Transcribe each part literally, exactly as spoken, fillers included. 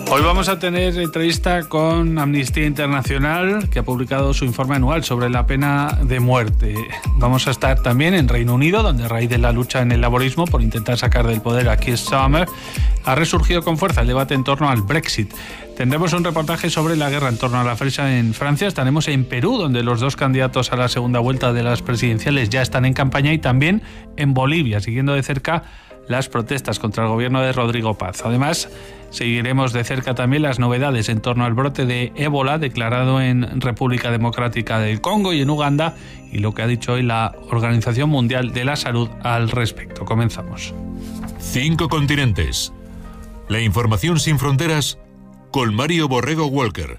Hoy vamos a tener entrevista con Amnistía Internacional, que ha publicado su informe anual sobre la pena de muerte. Vamos a estar también en Reino Unido, donde a raíz de la lucha en el laborismo por intentar sacar del poder a Keir Starmer, ha resurgido con fuerza el debate en torno al Brexit. Tendremos un reportaje sobre la guerra en torno a la fresa en Francia. Estaremos en Perú, donde los dos candidatos a la segunda vuelta de las presidenciales ya están en campaña, y también en Bolivia, siguiendo de cerca las protestas contra el gobierno de Rodrigo Paz. Además, seguiremos de cerca también las novedades en torno al brote de ébola declarado en República Democrática del Congo y en Uganda, y lo que ha dicho hoy la Organización Mundial de la Salud al respecto. Comenzamos. Cinco continentes. La información sin fronteras con Mario Borrego Walker.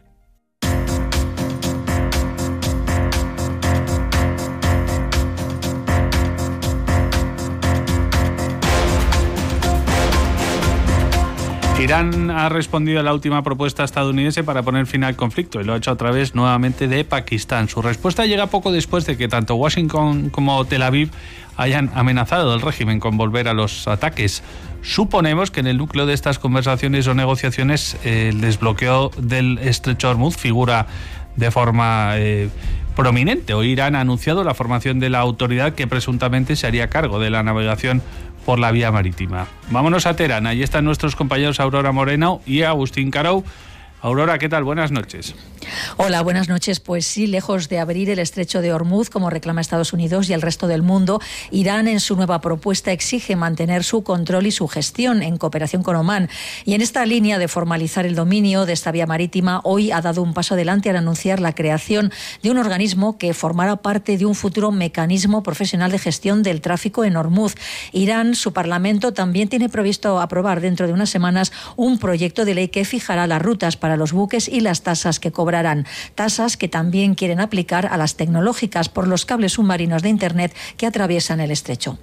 Irán ha respondido a la última propuesta estadounidense para poner fin al conflicto y lo ha hecho a través nuevamente de Pakistán. Su respuesta llega poco después de que tanto Washington como Tel Aviv hayan amenazado al régimen con volver a los ataques. Suponemos que en el núcleo de estas conversaciones o negociaciones eh, el desbloqueo del estrecho de Hormuz figura de forma eh, prominente. Hoy Irán ha anunciado la formación de la autoridad que presuntamente se haría cargo de la navegación por la vía marítima. Vámonos a Teherán. Allí están nuestros compañeros Aurora Moreno y Agustín Carou. Aurora, ¿qué tal? Buenas noches. Hola, buenas noches. Pues sí, lejos de abrir el estrecho de Hormuz, como reclama Estados Unidos y el resto del mundo, Irán en su nueva propuesta exige mantener su control y su gestión en cooperación con Omán. Y en esta línea de formalizar el dominio de esta vía marítima, hoy ha dado un paso adelante al anunciar la creación de un organismo que formará parte de un futuro mecanismo profesional de gestión del tráfico en Hormuz. Irán, su parlamento, también tiene previsto aprobar dentro de unas semanas un proyecto de ley que fijará las rutas para los buques y las tasas que cobrarán. Tasas que también quieren aplicar a las tecnológicas por los cables submarinos de Internet que atraviesan el estrecho.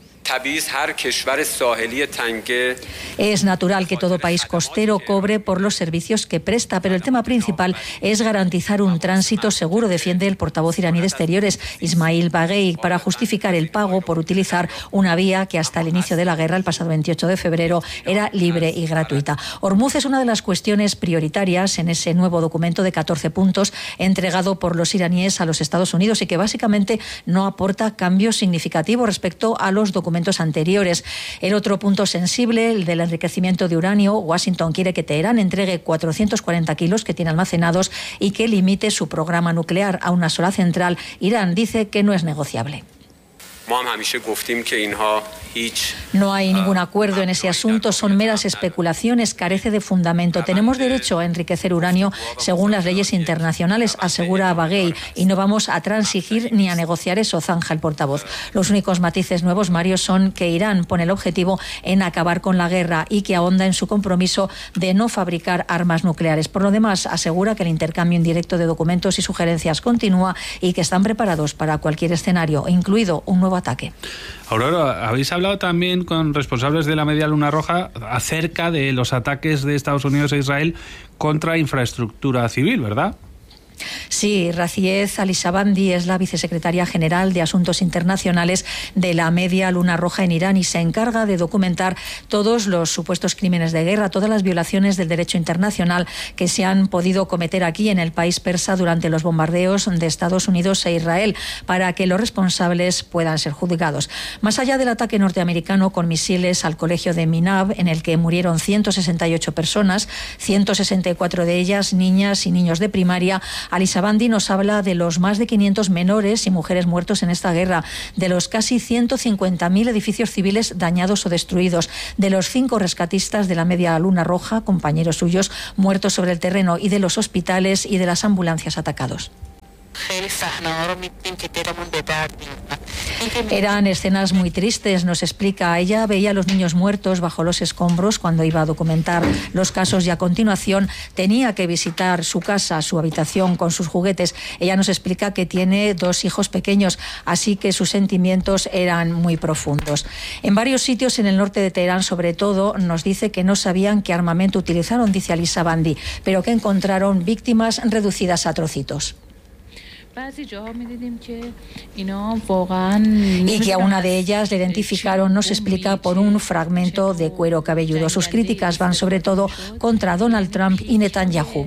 Es natural que todo país costero cobre por los servicios que presta, pero el tema principal es garantizar un tránsito seguro, defiende el portavoz iraní de Exteriores, Ismail Baghei, para justificar el pago por utilizar una vía que hasta el inicio de la guerra, el pasado veintiocho de febrero, era libre y gratuita. Hormuz es una de las cuestiones prioritarias en ese nuevo documento de catorce puntos entregado por los iraníes a los Estados Unidos y que básicamente no aporta cambios significativos respecto a los documentos anteriores. El otro punto sensible, el del enriquecimiento de uranio, Washington quiere que Teherán entregue cuatrocientos cuarenta kilos que tiene almacenados y que limite su programa nuclear a una sola central. Irán dice que no es negociable. No hay ningún acuerdo en ese asunto, son meras especulaciones, carece de fundamento. Tenemos derecho a enriquecer uranio según las leyes internacionales, asegura Baghei, y no vamos a transigir ni a negociar eso, zanja el portavoz. Los únicos matices nuevos, Mario, son que Irán pone el objetivo en acabar con la guerra y que ahonda en su compromiso de no fabricar armas nucleares. Por lo demás, asegura que el intercambio indirecto de documentos y sugerencias continúa y que están preparados para cualquier escenario, incluido un nuevo ataque. Aurora, habéis hablado también con responsables de la Media Luna Roja acerca de los ataques de Estados Unidos e Israel contra infraestructura civil, ¿verdad? Sí, Raziez Alisabandi es la vicesecretaria general de Asuntos Internacionales de la Media Luna Roja en Irán y se encarga de documentar todos los supuestos crímenes de guerra, todas las violaciones del derecho internacional que se han podido cometer aquí en el país persa durante los bombardeos de Estados Unidos e Israel, para que los responsables puedan ser juzgados. Más allá del ataque norteamericano con misiles al colegio de Minab, en el que murieron ciento sesenta y ocho personas, ciento sesenta y cuatro de ellas niñas y niños de primaria, Alisabandi nos habla de los más de quinientos menores y mujeres muertos en esta guerra, de los casi ciento cincuenta mil edificios civiles dañados o destruidos, de los cinco rescatistas de la Media Luna Roja, compañeros suyos, muertos sobre el terreno, y de los hospitales y de las ambulancias atacados. Eran escenas muy tristes, nos explica. Ella veía a los niños muertos bajo los escombros cuando iba a documentar los casos y a continuación tenía que visitar su casa, su habitación con sus juguetes. Ella nos explica que tiene dos hijos pequeños, así que sus sentimientos eran muy profundos. En varios sitios en el norte de Teherán, sobre todo, nos dice que no sabían qué armamento utilizaron, dice Alisabandi, pero que encontraron víctimas reducidas a trocitos. Y que a una de ellas le identificaron, nos explica, por un fragmento de cuero cabelludo. Sus críticas van sobre todo contra Donald Trump y Netanyahu.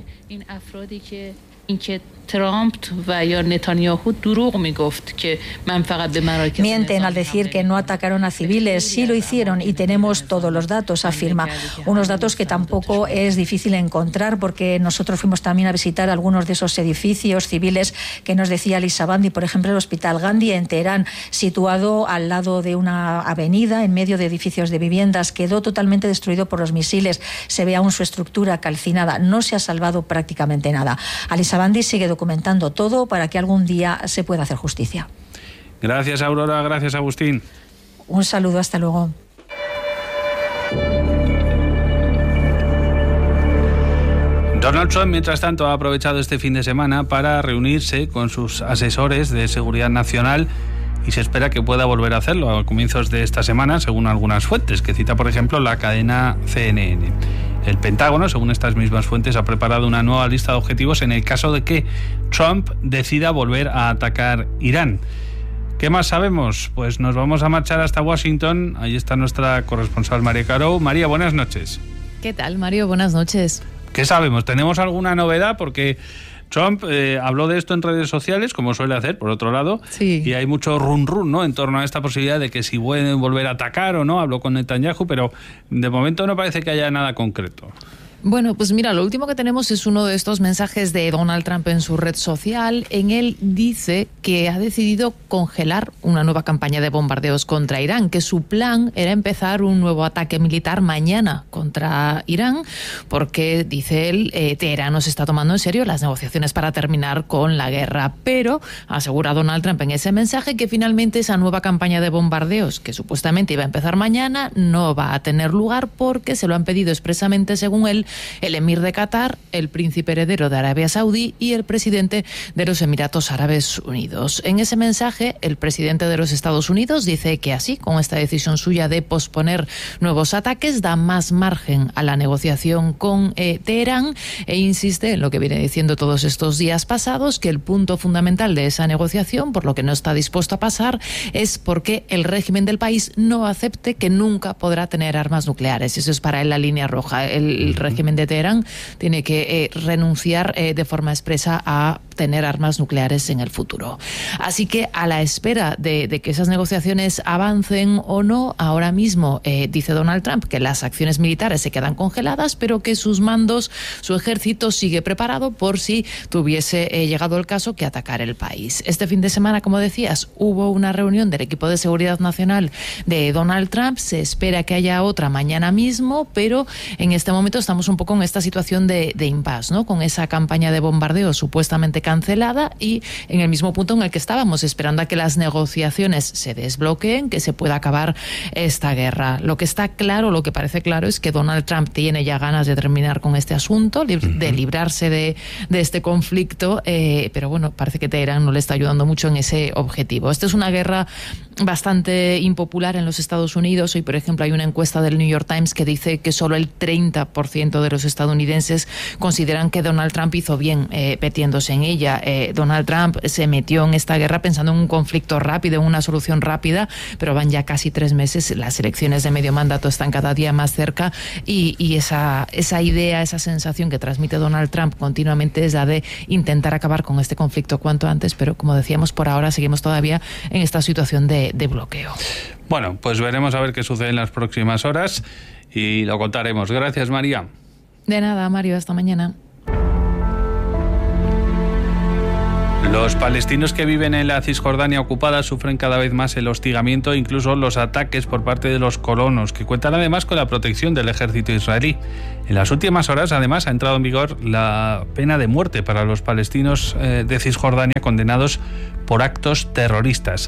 Mienten al decir que no atacaron a civiles. Sí lo hicieron y tenemos todos los datos, afirma. Unos datos que tampoco es difícil encontrar, porque nosotros fuimos también a visitar algunos de esos edificios civiles que nos decía Alisa Bandi, por ejemplo el Hospital Gandhi en Teherán, situado al lado de una avenida en medio de edificios de viviendas. Quedó totalmente destruido por los misiles. Se ve aún su estructura calcinada. No se ha salvado prácticamente nada. Alisa Bandi sigue documentando todo para que algún día se pueda hacer justicia. Gracias, Aurora. Gracias, Agustín. Un saludo. Hasta luego. Donald Trump, mientras tanto, ha aprovechado este fin de semana para reunirse con sus asesores de seguridad nacional y se espera que pueda volver a hacerlo a comienzos de esta semana, según algunas fuentes, que cita, por ejemplo, la cadena C N N. El Pentágono, según estas mismas fuentes, ha preparado una nueva lista de objetivos en el caso de que Trump decida volver a atacar Irán. ¿Qué más sabemos? Pues nos vamos a marchar hasta Washington. Ahí está nuestra corresponsal María Caro. María, buenas noches. ¿Qué tal, Mario? Buenas noches. ¿Qué sabemos? ¿Tenemos alguna novedad? Porque Trump eh, habló de esto en redes sociales, como suele hacer, por otro lado, sí. Y hay mucho run run, ¿no?, en torno a esta posibilidad de que si pueden volver a atacar o no. Habló con Netanyahu, pero de momento no parece que haya nada concreto. Bueno, pues mira, lo último que tenemos es uno de estos mensajes de Donald Trump en su red social. En él dice que ha decidido congelar una nueva campaña de bombardeos contra Irán, que su plan era empezar un nuevo ataque militar mañana contra Irán, porque, dice él, eh, Teherán no se está tomando en serio las negociaciones para terminar con la guerra. Pero asegura Donald Trump en ese mensaje que finalmente esa nueva campaña de bombardeos, que supuestamente iba a empezar mañana, no va a tener lugar porque se lo han pedido expresamente, según él, el emir de Qatar, el príncipe heredero de Arabia Saudí y el presidente de los Emiratos Árabes Unidos. En ese mensaje, el presidente de los Estados Unidos dice que así, con esta decisión suya de posponer nuevos ataques, da más margen a la negociación con eh, Teherán, e insiste en lo que viene diciendo todos estos días pasados, que el punto fundamental de esa negociación, por lo que no está dispuesto a pasar, es porque el régimen del país no acepte que nunca podrá tener armas nucleares. Eso es para él la línea roja. El, el régimen de Teherán tiene que eh, renunciar eh, de forma expresa a tener armas nucleares en el futuro. Así que, a la espera de, de que esas negociaciones avancen o no, ahora mismo eh, dice Donald Trump que las acciones militares se quedan congeladas, pero que sus mandos, su ejército sigue preparado por si tuviese eh, llegado el caso que atacar el país. Este fin de semana, como decías, hubo una reunión del equipo de seguridad nacional de Donald Trump. Se espera que haya otra mañana mismo, pero en este momento estamos un poco en esta situación de, de impasse, ¿no?, con esa campaña de bombardeo supuestamente cancelada y en el mismo punto en el que estábamos, esperando a que las negociaciones se desbloqueen, que se pueda acabar esta guerra. Lo que está claro, lo que parece claro, es que Donald Trump tiene ya ganas de terminar con este asunto, de librarse de, de este conflicto, eh, pero bueno, parece que Teherán no le está ayudando mucho en ese objetivo. Esta es una guerra bastante impopular en los Estados Unidos. Hoy, por ejemplo, hay una encuesta del New York Times que dice que solo el treinta por ciento de los estadounidenses consideran que Donald Trump hizo bien eh, metiéndose en ella. Eh, Donald Trump se metió en esta guerra pensando en un conflicto rápido, en una solución rápida, pero van ya casi tres meses, las elecciones de medio mandato están cada día más cerca y, y esa, esa idea, esa sensación que transmite Donald Trump continuamente es la de intentar acabar con este conflicto cuanto antes, pero como decíamos, por ahora seguimos todavía en esta situación de, de bloqueo. Bueno, pues veremos a ver qué sucede en las próximas horas y lo contaremos. Gracias, María. De nada, Mario, hasta mañana. Los palestinos que viven en la Cisjordania ocupada sufren cada vez más el hostigamiento e incluso los ataques por parte de los colonos, que cuentan además con la protección del ejército israelí. En las últimas horas, además, ha entrado en vigor la pena de muerte para los palestinos eh, de Cisjordania condenados por actos terroristas.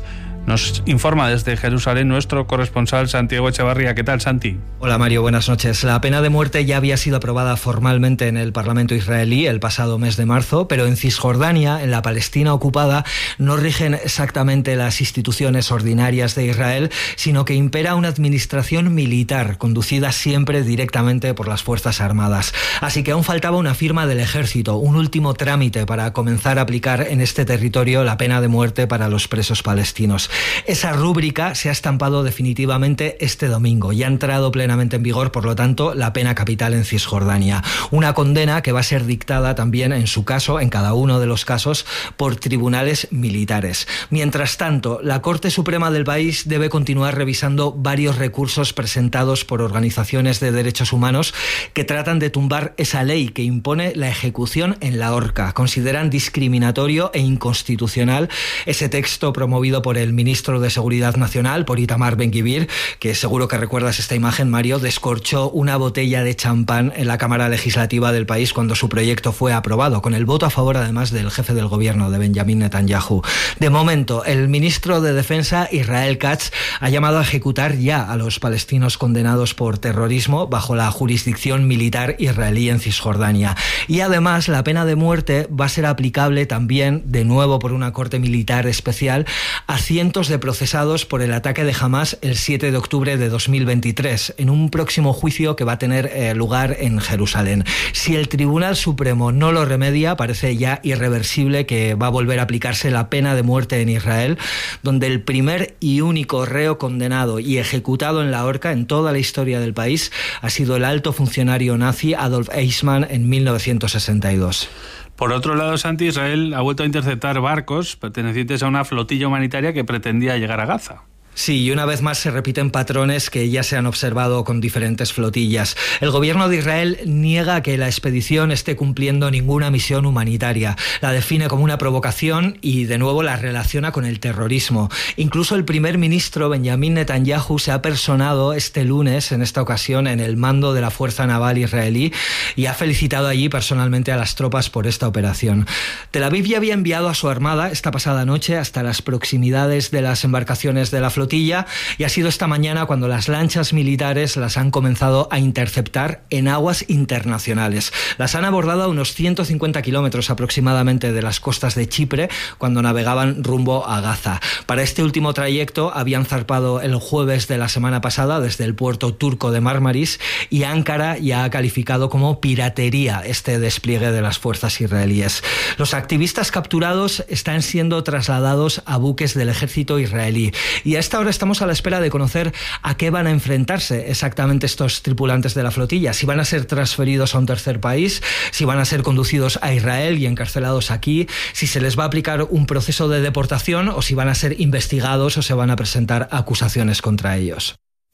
Nos informa desde Jerusalén nuestro corresponsal Santiago Echevarría. ¿Qué tal, Santi? Hola, Mario, buenas noches. La pena de muerte ya había sido aprobada formalmente en el Parlamento israelí el pasado mes de marzo, pero en Cisjordania, en la Palestina ocupada, no rigen exactamente las instituciones ordinarias de Israel, sino que impera una administración militar, conducida siempre directamente por las Fuerzas Armadas. Así que aún faltaba una firma del ejército, un último trámite para comenzar a aplicar en este territorio la pena de muerte para los presos palestinos. Esa rúbrica se ha estampado definitivamente este domingo y ha entrado plenamente en vigor, por lo tanto, la pena capital en Cisjordania. Una condena que va a ser dictada también, en su caso, en cada uno de los casos, por tribunales militares. Mientras tanto, la Corte Suprema del país debe continuar revisando varios recursos presentados por organizaciones de derechos humanos que tratan de tumbar esa ley que impone la ejecución en la horca. Consideran discriminatorio e inconstitucional ese texto promovido por el ministro de Seguridad Nacional, por Itamar Ben-Gvir, que seguro que recuerdas esta imagen, Mario, descorchó una botella de champán en la Cámara Legislativa del país cuando su proyecto fue aprobado, con el voto a favor además del jefe del gobierno, de Benjamin Netanyahu. De momento, el ministro de Defensa, Israel Katz, ha llamado a ejecutar ya a los palestinos condenados por terrorismo bajo la jurisdicción militar israelí en Cisjordania. Y además, la pena de muerte va a ser aplicable también, de nuevo por una corte militar especial, a cientos de procesados por el ataque de Hamás el siete de octubre de dos mil veintitrés, en un próximo juicio que va a tener eh, lugar en Jerusalén. Si el Tribunal Supremo no lo remedia, parece ya irreversible que va a volver a aplicarse la pena de muerte en Israel, donde el primer y único reo condenado y ejecutado en la horca en toda la historia del país ha sido el alto funcionario nazi Adolf Eichmann en mil novecientos sesenta y dos. Por otro lado, Santi, Israel ha vuelto a interceptar barcos pertenecientes a una flotilla humanitaria que pretendía llegar a Gaza. Sí, y una vez más se repiten patrones que ya se han observado con diferentes flotillas. El gobierno de Israel niega que la expedición esté cumpliendo ninguna misión humanitaria. La define como una provocación y, de nuevo, la relaciona con el terrorismo. Incluso el primer ministro Benjamin Netanyahu se ha personado este lunes, en esta ocasión, en el mando de la Fuerza Naval israelí y ha felicitado allí personalmente a las tropas por esta operación. Tel Aviv ya había enviado a su armada esta pasada noche hasta las proximidades de las embarcaciones de la flotilla, y ha sido esta mañana cuando las lanchas militares las han comenzado a interceptar en aguas internacionales. Las han abordado a unos ciento cincuenta kilómetros aproximadamente de las costas de Chipre cuando navegaban rumbo a Gaza. Para este último trayecto habían zarpado el jueves de la semana pasada desde el puerto turco de Marmaris, y Ankara ya ha calificado como piratería este despliegue de las fuerzas israelíes. Los activistas capturados están siendo trasladados a buques del ejército israelí, y a esta ahora estamos a la espera de conocer a qué van a enfrentarse exactamente estos tripulantes de la flotilla, si van a ser transferidos a un tercer país, si van a ser conducidos a Israel y encarcelados aquí, si se les va a aplicar un proceso de deportación o si van a ser investigados o se van a presentar acusaciones contra ellos.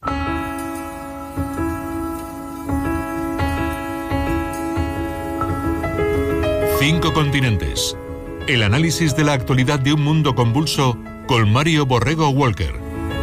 Cinco continentes. El análisis de la actualidad de un mundo convulso con Mario Borrego Walker.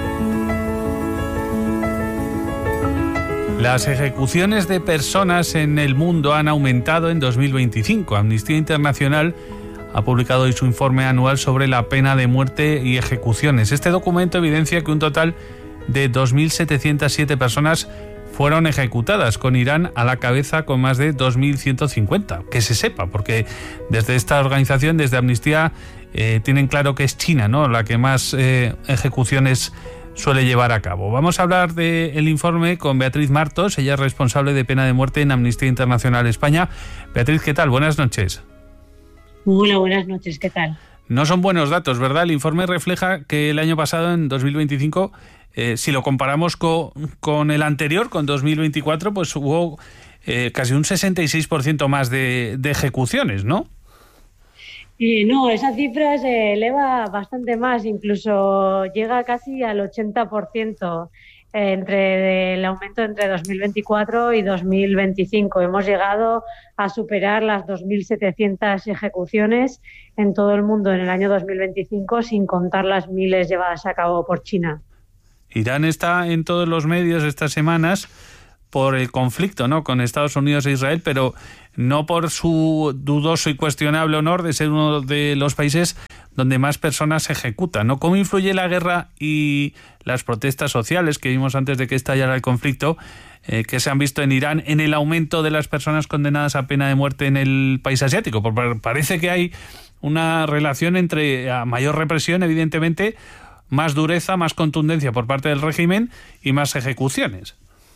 Las ejecuciones de personas en el mundo han aumentado en dos mil veinticinco. Amnistía Internacional ha publicado hoy su informe anual sobre la pena de muerte y ejecuciones. Este documento evidencia que un total de dos mil setecientas siete personas fueron ejecutadas, con Irán a la cabeza con más de dos mil ciento cincuenta. Que se sepa, porque desde esta organización, desde Amnistía, eh, tienen claro que es China, ¿no?, la que más eh, ejecuciones suele llevar a cabo. Vamos a hablar del informe con Beatriz Martos. Ella es responsable de pena de muerte en Amnistía Internacional España. Beatriz, ¿qué tal? Buenas noches. Hola, buenas noches, ¿qué tal? No son buenos datos, ¿verdad? El informe refleja que el año pasado, en dos mil veinticinco, eh, si lo comparamos con, con el anterior, con dos mil veinticuatro, pues hubo eh, casi un sesenta y seis por ciento más de, de ejecuciones, ¿no? Eh, no, esa cifra se eleva bastante más, incluso llega casi al ochenta por ciento eh, entre el aumento entre dos mil veinticuatro y dos mil veinticinco. Hemos llegado a superar las dos mil setecientas ejecuciones en todo el mundo en el año dos mil veinticinco, sin contar las miles llevadas a cabo por China. Irán está en todos los medios estas semanas por el conflicto, ¿no?, con Estados Unidos e Israel, pero no por su dudoso y cuestionable honor de ser uno de los países donde más personas se ejecutan, ¿no? ¿Cómo influye la guerra y las protestas sociales que vimos antes de que estallara el conflicto, eh, que se han visto en Irán, en el aumento de las personas condenadas a pena de muerte en el país asiático? Porque parece que hay una relación entre a mayor represión, evidentemente, más dureza, más contundencia por parte del régimen y más ejecuciones.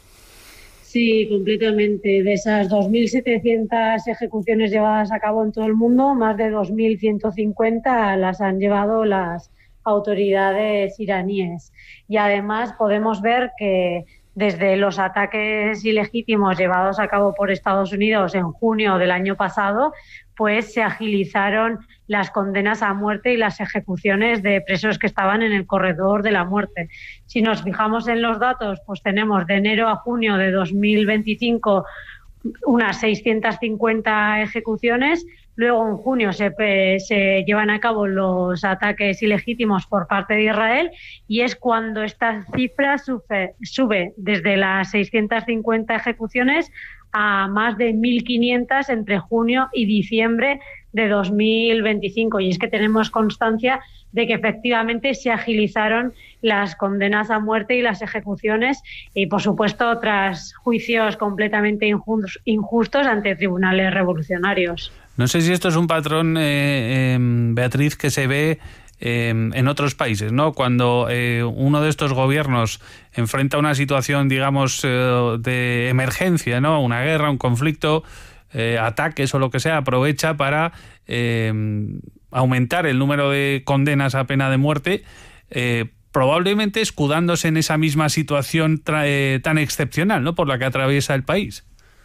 Sí, completamente. De esas dos mil setecientas ejecuciones llevadas a cabo en todo el mundo, más de dos mil ciento cincuenta las han llevado las autoridades iraníes. Y además podemos ver que desde los ataques ilegítimos llevados a cabo por Estados Unidos en junio del año pasado, pues se agilizaron las condenas a muerte y las ejecuciones de presos que estaban en el corredor de la muerte. Si nos fijamos en los datos, pues tenemos de enero a junio de dos mil veinticinco unas seiscientas cincuenta ejecuciones. Luego en junio se, se llevan a cabo los ataques ilegítimos por parte de Israel y es cuando esta cifra sube, sube desde las seiscientas cincuenta ejecuciones a más de mil quinientas entre junio y diciembre de dos mil veinticinco. Y es que tenemos constancia de que efectivamente se agilizaron las condenas a muerte y las ejecuciones y, por supuesto, tras juicios completamente injustos ante tribunales revolucionarios. No sé si esto es un patrón, eh, eh, Beatriz, que se ve eh, en otros países, ¿no? Cuando eh, uno de estos gobiernos enfrenta una situación, digamos, eh, de emergencia, ¿no? Una guerra, un conflicto, eh, ataques o lo que sea, aprovecha para eh, aumentar el número de condenas a pena de muerte, eh, probablemente escudándose en esa misma situación tra- eh, tan excepcional, ¿no?, por la que atraviesa el país.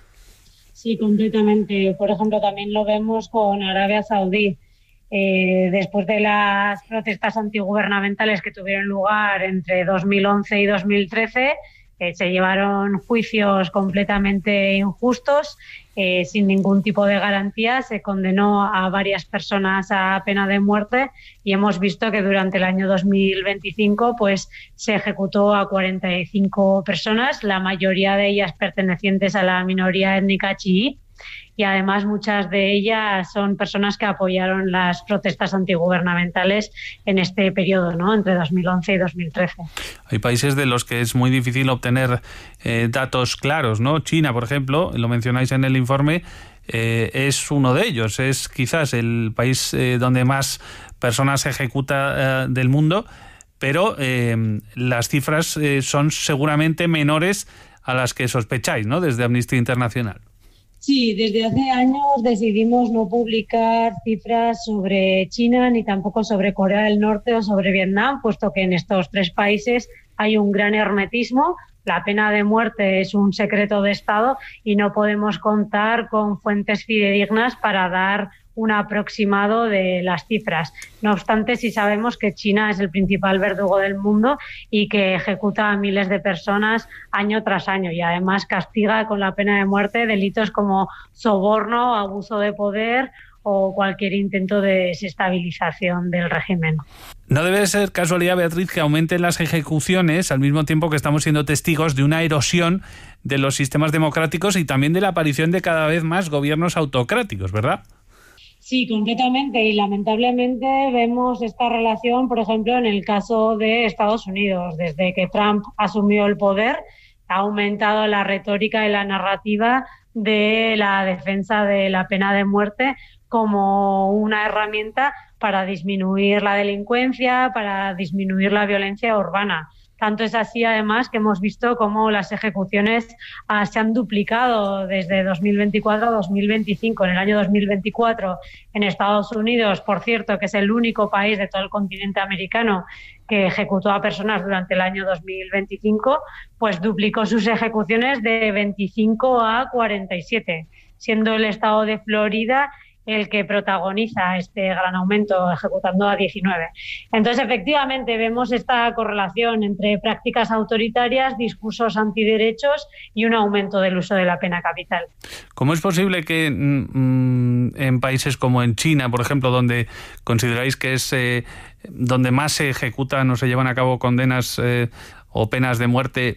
Sí, completamente. Por ejemplo, también lo vemos con Arabia Saudí. Eh, después de las protestas antigubernamentales que tuvieron lugar entre dos mil once y dos mil trece, eh, se llevaron juicios completamente injustos, eh, sin ningún tipo de garantía. Se condenó a varias personas a pena de muerte y hemos visto que durante el año dos mil veinticinco pues, se ejecutó a cuarenta y cinco personas, la mayoría de ellas pertenecientes a la minoría étnica chií. Y además muchas de ellas son personas que apoyaron las protestas antigubernamentales en este periodo, ¿no?, entre dos mil once y dos mil trece. Hay países de los que es muy difícil obtener eh, datos claros, ¿no? China, por ejemplo, lo mencionáis en el informe, eh, es uno de ellos. Es quizás el país eh, donde más personas se ejecuta eh, del mundo, pero eh, las cifras eh, son seguramente menores a las que sospecháis, ¿no?, desde Amnistía Internacional. Sí, desde hace años decidimos no publicar cifras sobre China ni tampoco sobre Corea del Norte o sobre Vietnam, puesto que en estos tres países hay un gran hermetismo. La pena de muerte es un secreto de Estado y no podemos contar con fuentes fidedignas para dar un aproximado de las cifras. No obstante, sí sabemos que China es el principal verdugo del mundo y que ejecuta a miles de personas año tras año y además castiga con la pena de muerte delitos como soborno, abuso de poder o cualquier intento de desestabilización del régimen. No debe ser casualidad, Beatriz, que aumenten las ejecuciones al mismo tiempo que estamos siendo testigos de una erosión de los sistemas democráticos y también de la aparición de cada vez más gobiernos autocráticos, ¿verdad? Sí, completamente. Y lamentablemente vemos esta relación, por ejemplo, en el caso de Estados Unidos. Desde que Trump asumió el poder, ha aumentado la retórica y la narrativa de la defensa de la pena de muerte como una herramienta para disminuir la delincuencia, para disminuir la violencia urbana. Tanto es así, además, que hemos visto cómo las ejecuciones ah, se han duplicado desde dos mil veinticuatro a dos mil veinticinco. En el año dos mil veinticuatro, en Estados Unidos, por cierto, que es el único país de todo el continente americano que ejecutó a personas durante el año dos mil veinticinco, pues duplicó sus ejecuciones de veinticinco a cuarenta y siete, siendo el estado de Florida el que protagoniza este gran aumento, ejecutando a diecinueve. Entonces, efectivamente, vemos esta correlación entre prácticas autoritarias, discursos antiderechos y un aumento del uso de la pena capital. ¿Cómo es posible que mmm, en países como en China, por ejemplo, donde consideráis que es eh, donde más se ejecutan o se llevan a cabo condenas eh, o penas de muerte,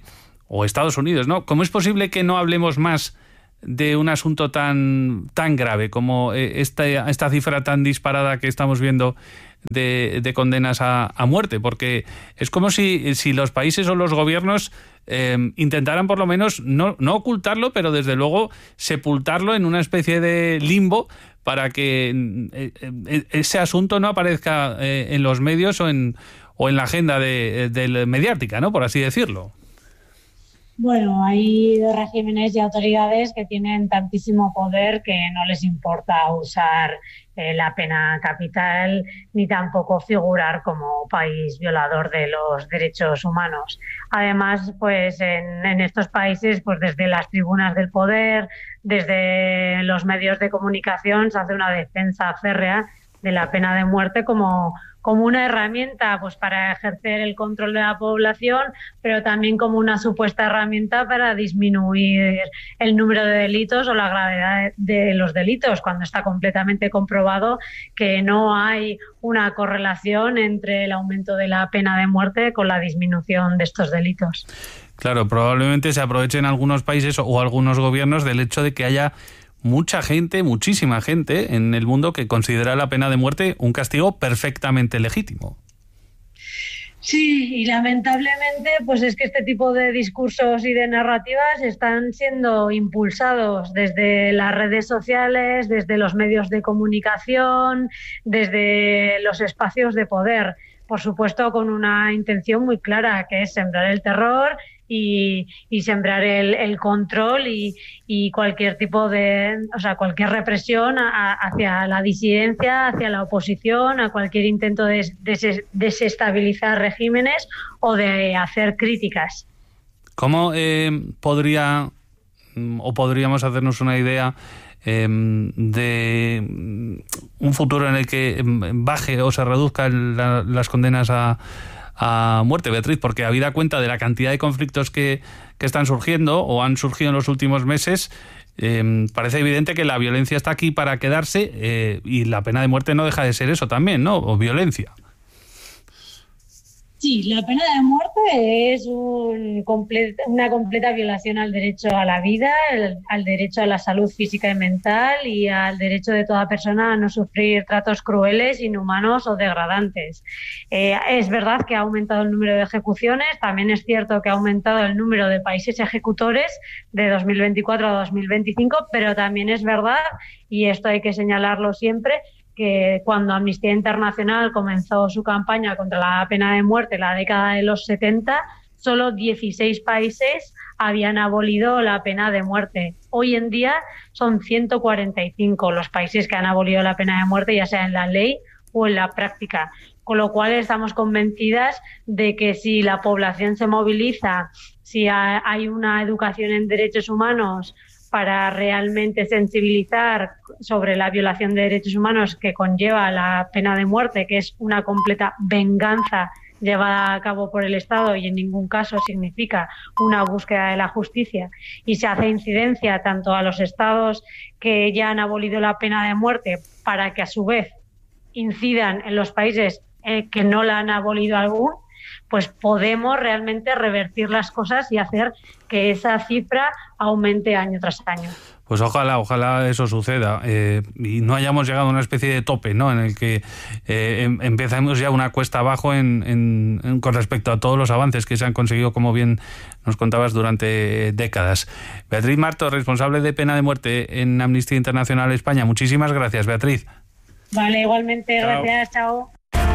o Estados Unidos, ¿no? ¿Cómo es posible que no hablemos más de un asunto tan, tan grave como esta, esta cifra tan disparada que estamos viendo de, de condenas a, a muerte? Porque es como si, si los países o los gobiernos eh, intentaran por lo menos no, no ocultarlo, pero desde luego sepultarlo en una especie de limbo para que eh, ese asunto no aparezca eh, en los medios o en, o en la agenda de, de mediática, ¿no? Por así decirlo. Bueno, hay regímenes y autoridades que tienen tantísimo poder que no les importa usar eh, la pena capital ni tampoco figurar como país violador de los derechos humanos. Además, pues en, en estos países, pues desde las tribunas del poder, desde los medios de comunicación, se hace una defensa férrea de la pena de muerte como como una herramienta pues para ejercer el control de la población, pero también como una supuesta herramienta para disminuir el número de delitos o la gravedad de los delitos, cuando está completamente comprobado que no hay una correlación entre el aumento de la pena de muerte con la disminución de estos delitos. Claro, probablemente se aprovechen algunos países o algunos gobiernos del hecho de que haya mucha gente, muchísima gente en el mundo que considera la pena de muerte un castigo perfectamente legítimo. Sí, y lamentablemente pues es que este tipo de discursos y de narrativas están siendo impulsados desde las redes sociales, desde los medios de comunicación, desde los espacios de poder. Por supuesto, con una intención muy clara, que es sembrar el terror y, y sembrar el, el control y, y cualquier tipo de, o sea, cualquier represión a, hacia la disidencia, hacia la oposición, a cualquier intento de, de desestabilizar regímenes o de hacer críticas. ¿Cómo eh, podría o podríamos hacernos una idea Eh, de un futuro en el que baje o se reduzcan la, las condenas a, a muerte, Beatriz? Porque habida cuenta de la cantidad de conflictos que, que están surgiendo o han surgido en los últimos meses, eh, parece evidente que la violencia está aquí para quedarse eh, y la pena de muerte no deja de ser eso también, ¿no? O violencia. Sí, la pena de muerte es un comple- una completa violación al derecho a la vida, el, al derecho a la salud física y mental y al derecho de toda persona a no sufrir tratos crueles, inhumanos o degradantes. Eh, es verdad que ha aumentado el número de ejecuciones, también es cierto que ha aumentado el número de países ejecutores de dos mil veinticuatro a dos mil veinticinco, pero también es verdad, y esto hay que señalarlo siempre, que cuando Amnistía Internacional comenzó su campaña contra la pena de muerte en la década de los setenta, solo dieciséis países habían abolido la pena de muerte. Hoy en día son ciento cuarenta y cinco los países que han abolido la pena de muerte, ya sea en la ley o en la práctica. Con lo cual estamos convencidas de que si la población se moviliza, si hay una educación en derechos humanos para realmente sensibilizar sobre la violación de derechos humanos que conlleva la pena de muerte, que es una completa venganza llevada a cabo por el Estado y en ningún caso significa una búsqueda de la justicia, y se hace incidencia tanto a los Estados que ya han abolido la pena de muerte para que a su vez incidan en los países eh, que no la han abolido aún, pues podemos realmente revertir las cosas y hacer que esa cifra aumente año tras año. Pues ojalá, ojalá eso suceda eh, y no hayamos llegado a una especie de tope, ¿no? En el que eh, em, empezamos ya una cuesta abajo en, en, en, con respecto a todos los avances que se han conseguido, como bien nos contabas, durante décadas. Beatriz Marto, responsable de pena de muerte en Amnistía Internacional España. Muchísimas gracias, Beatriz. Vale, igualmente, chao. Gracias, chao.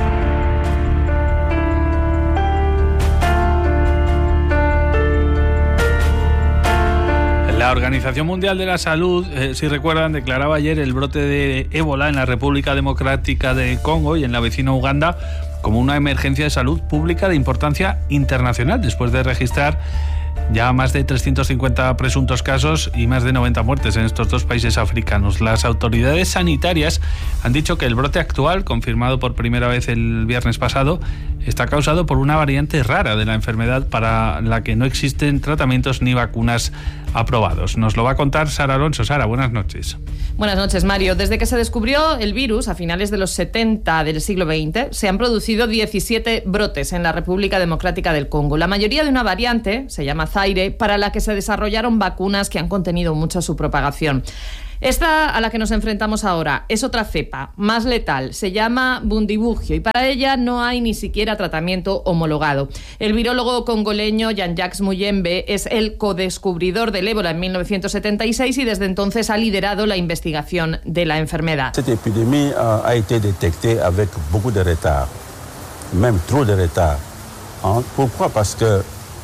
La Organización Mundial de la Salud, eh, si recuerdan, declaraba ayer el brote de ébola en la República Democrática de Congo y en la vecina Uganda como una emergencia de salud pública de importancia internacional, después de registrar ya más de trescientos cincuenta presuntos casos y más de noventa muertes en estos dos países africanos. Las autoridades sanitarias han dicho que el brote actual, confirmado por primera vez el viernes pasado, está causado por una variante rara de la enfermedad para la que no existen tratamientos ni vacunas aprobados. Nos lo va a contar Sara Alonso. Sara, buenas noches. Buenas noches, Mario. Desde que se descubrió el virus a finales de los setenta del siglo veinte, se han producido diecisiete brotes en la República Democrática del Congo. La mayoría de una variante, se llama Zaire, para la que se desarrollaron vacunas que han contenido mucho su propagación. Esta a la que nos enfrentamos ahora es otra cepa, más letal, se llama Bundibugyo y para ella no hay ni siquiera tratamiento homologado. El virólogo congoleño Jean-Jacques Muyembe es el codescubridor del ébola en mil novecientos setenta y seis y desde entonces ha liderado la investigación de la enfermedad. Esta epidemia ha été detectada avec beaucoup de retard, même trop de retard. Pourquoi? Parce que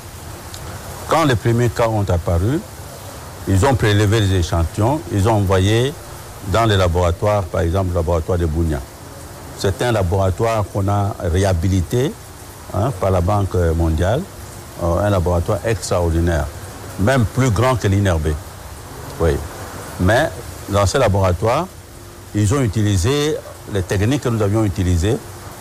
quand les premiers cas ont apparu, ils ont prélevé les échantillons, ils ont envoyé dans les laboratoires, par exemple le laboratoire de Bunia. C'est un laboratoire qu'on a réhabilité hein, par la Banque mondiale, euh, un laboratoire extraordinaire, même plus grand que l'I N R B. Oui. Mais dans ce laboratoire, ils ont utilisé les techniques que nous avions utilisées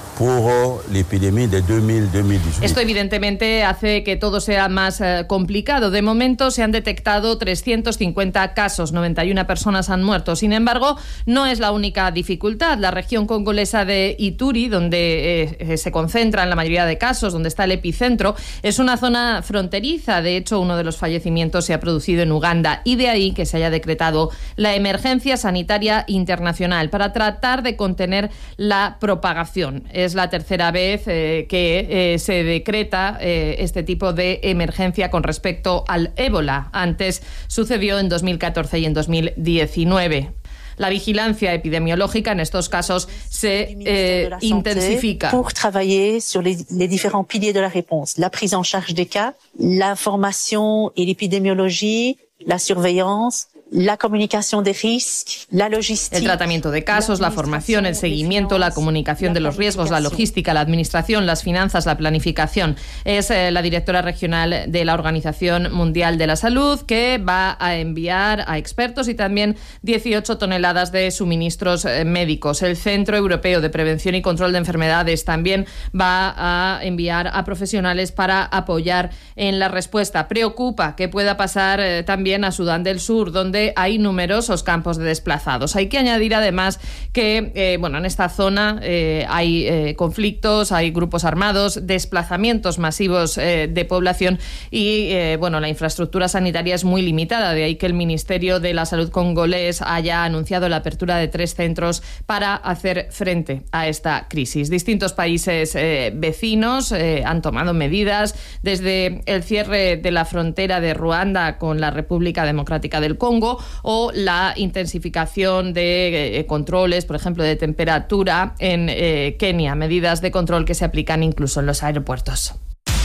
por la epidemia de dos mil dieciocho. Esto evidentemente hace que todo sea más eh, complicado. De momento se han detectado trescientos cincuenta casos, noventa y una personas han muerto. Sin embargo, no es la única dificultad. La región congolesa de Ituri, donde eh, se concentran la mayoría de casos, donde está el epicentro, es una zona fronteriza. De hecho, uno de los fallecimientos se ha producido en Uganda y de ahí que se haya decretado la emergencia sanitaria internacional para tratar de contener la propagación. Es la tercera vez eh, que eh, se decreta eh, este tipo de emergencia con respecto al ébola. Antes sucedió en dos mil catorce y en dos mil diecinueve. La vigilancia epidemiológica en estos casos se eh, intensifica. Pour travailler sur les, les différents piliers de la réponse, la prise en charge des cas, l'information et l'épidémiologie, la surveillance, la comunicación de risques, la logística. El tratamiento de casos, la formación, el seguimiento, la comunicación de los riesgos, la logística, la administración, las finanzas, la planificación. Es eh, la directora regional de la Organización Mundial de la Salud que va a enviar a expertos y también dieciocho toneladas de suministros eh, médicos. El Centro Europeo de Prevención y Control de Enfermedades también va a enviar a profesionales para apoyar en la respuesta. Preocupa que pueda pasar eh, también a Sudán del Sur, donde hay numerosos campos de desplazados. Hay que añadir además que eh, bueno, en esta zona eh, hay eh, conflictos, hay grupos armados, desplazamientos masivos eh, de población y eh, bueno, la infraestructura sanitaria es muy limitada. De ahí que el Ministerio de la Salud congolés haya anunciado la apertura de tres centros para hacer frente a esta crisis. Distintos países eh, vecinos eh, han tomado medidas, desde el cierre de la frontera de Ruanda con la República Democrática del Congo o la intensificación de eh, controles, por ejemplo, de temperatura en eh, Kenia, medidas de control que se aplican incluso en los aeropuertos.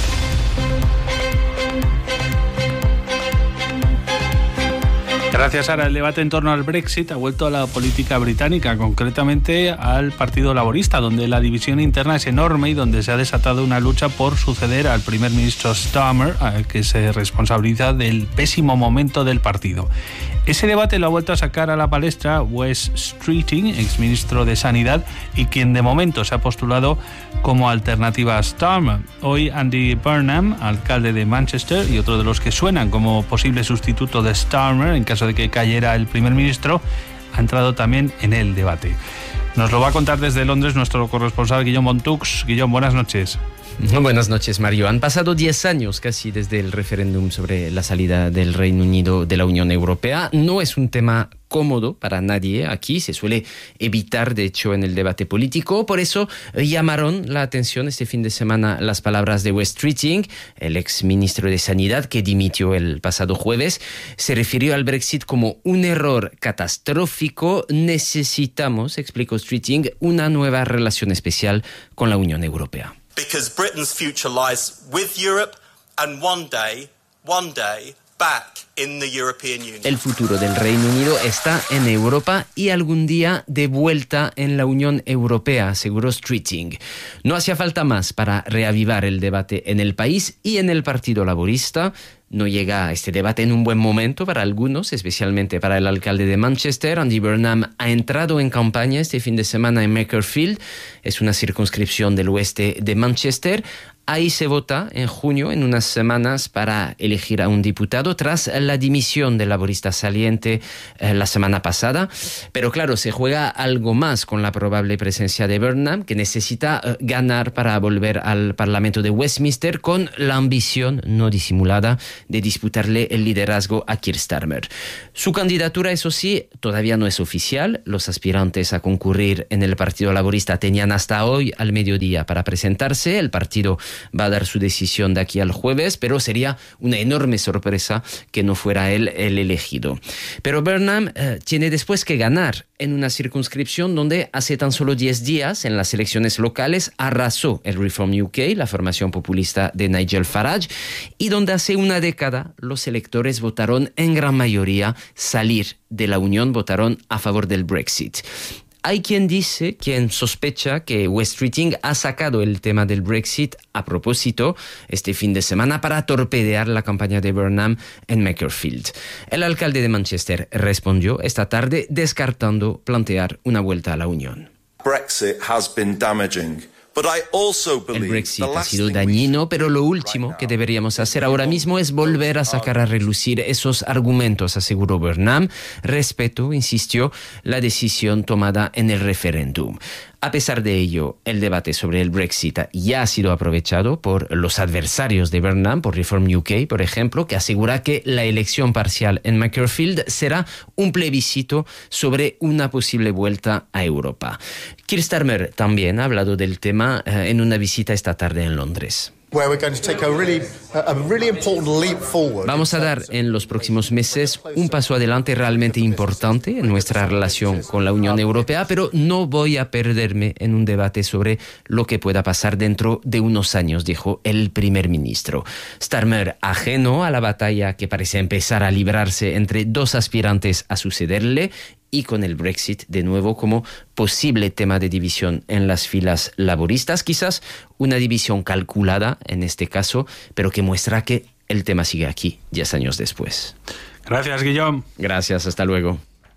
Gracias, Sara. El debate en torno al Brexit ha vuelto a la política británica, concretamente al Partido Laborista, donde la división interna es enorme y donde se ha desatado una lucha por suceder al primer ministro Starmer, al que se responsabiliza del pésimo momento del partido. Ese debate lo ha vuelto a sacar a la palestra Wes Streeting, exministro de Sanidad, y quien de momento se ha postulado como alternativa a Starmer. Hoy Andy Burnham, alcalde de Manchester y otro de los que suenan como posible sustituto de Starmer en caso de que cayera el primer ministro, ha entrado también en el debate. Nos lo va a contar desde Londres nuestro corresponsal Guillaume Montux. Guillaume, buenas noches. Buenas noches, Mario. Han pasado diez años casi desde el referéndum sobre la salida del Reino Unido de la Unión Europea. No es un tema cómodo para nadie aquí, se suele evitar, de hecho, en el debate político. Por eso llamaron la atención este fin de semana las palabras de Wes Streeting, el ex ministro de Sanidad que dimitió el pasado jueves. Se refirió al Brexit como un error catastrófico. Necesitamos, explicó Streeting, una nueva relación especial con la Unión Europea. Because Britain's future lies with Europe and one day, one day, back in the European Union. El futuro del Reino Unido está en Europa y algún día de vuelta en la Unión Europea, aseguró Streeting. No hacía falta más para reavivar el debate en el país y en el Partido Laborista. No llega este debate en un buen momento para algunos, especialmente para el alcalde de Manchester. Andy Burnham ha entrado en campaña este fin de semana en Makerfield. Es una circunscripción del oeste de Manchester. Ahí se vota en junio, en unas semanas, para elegir a un diputado tras la dimisión del laborista saliente eh, la semana pasada. Pero claro, se juega algo más con la probable presencia de Burnham, que necesita eh, ganar para volver al Parlamento de Westminster con la ambición no disimulada de disputarle el liderazgo a Keir Starmer. Su candidatura, eso sí, todavía no es oficial. Los aspirantes a concurrir en el Partido Laborista tenían hasta hoy al mediodía para presentarse. El partido va a dar su decisión de aquí al jueves, pero sería una enorme sorpresa que no fuera él el elegido. Pero Burnham eh, tiene después que ganar en una circunscripción donde hace tan solo diez días, en las elecciones locales, arrasó el Reform U K, la formación populista de Nigel Farage, y donde hace una década los electores votaron en gran mayoría salir de la Unión, votaron a favor del Brexit. Hay quien dice, quien sospecha que West Streeting ha sacado el tema del Brexit a propósito este fin de semana para torpedear la campaña de Burnham en Makerfield. El alcalde de Manchester respondió esta tarde descartando plantear una vuelta a la Unión. Brexit has been damaging. El Brexit ha sido dañino, pero lo último que deberíamos hacer ahora mismo es volver a sacar a relucir esos argumentos, aseguró Burnham. Respeto, insistió, la decisión tomada en el referéndum. A pesar de ello, el debate sobre el Brexit ya ha sido aprovechado por los adversarios de Burnham, por Reform U K, por ejemplo, que asegura que la elección parcial en Makerfield será un plebiscito sobre una posible vuelta a Europa. Keir Starmer también ha hablado del tema eh, en una visita esta tarde en Londres. Vamos a dar en los próximos meses un paso adelante realmente importante en nuestra relación con la Unión Europea, pero no voy a perderme en un debate sobre lo que pueda pasar dentro de unos años, dijo el primer ministro. Starmer, ajeno a la batalla que parece empezar a librarse entre dos aspirantes a sucederle, y con el Brexit de nuevo como posible tema de división en las filas laboristas, quizás una división calculada en este caso, pero que muestra que el tema sigue aquí, diez años después. Gracias, Guillaume. Gracias, hasta luego.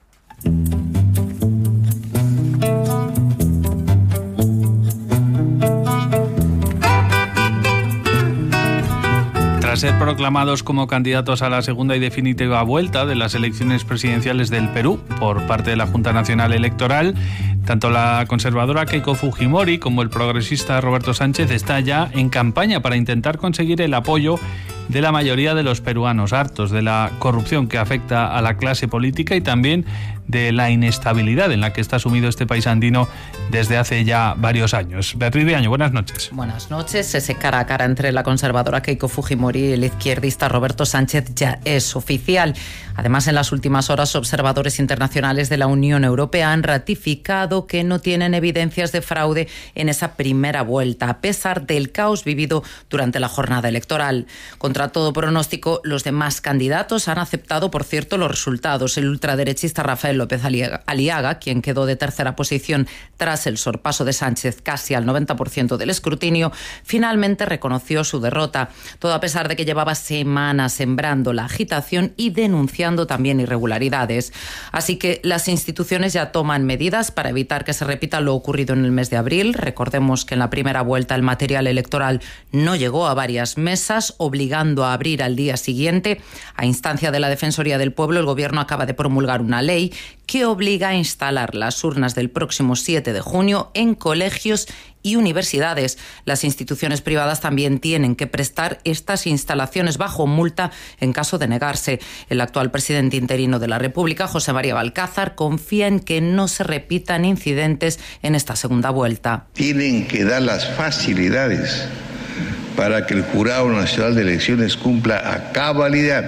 Tras ser proclamados como candidatos a la segunda y definitiva vuelta de las elecciones presidenciales del Perú por parte de la Junta Nacional Electoral, tanto la conservadora Keiko Fujimori como el progresista Roberto Sánchez están ya en campaña para intentar conseguir el apoyo de la mayoría de los peruanos, hartos de la corrupción que afecta a la clase política y también de la inestabilidad en la que está sumido este país andino desde hace ya varios años. Beatriz Riaño, buenas noches. Buenas noches. Ese cara a cara entre la conservadora Keiko Fujimori y el izquierdista Roberto Sánchez ya es oficial. Además, en las últimas horas, observadores internacionales de la Unión Europea han ratificado que no tienen evidencias de fraude en esa primera vuelta, a pesar del caos vivido durante la jornada electoral. Contra todo pronóstico, los demás candidatos han aceptado, por cierto, los resultados. El ultraderechista Rafael López Aliaga, quien quedó de tercera posición tras el sorpaso de Sánchez casi al noventa por ciento del escrutinio, finalmente reconoció su derrota. Todo a pesar de que llevaba semanas sembrando la agitación y denunciando también irregularidades. Así que las instituciones ya toman medidas para evitar que se repita lo ocurrido en el mes de abril. Recordemos que en la primera vuelta el material electoral no llegó a varias mesas, obligando a abrir al día siguiente. A instancia de la Defensoría del Pueblo, el Gobierno acaba de promulgar una ley que obliga a instalar las urnas del próximo siete de junio en colegios y universidades. Las instituciones privadas también tienen que prestar estas instalaciones bajo multa en caso de negarse. El actual presidente interino de la República, José María Balcázar, confía en que no se repitan incidentes en esta segunda vuelta. Tienen que dar las facilidades para que el Jurado Nacional de Elecciones cumpla a cabalidad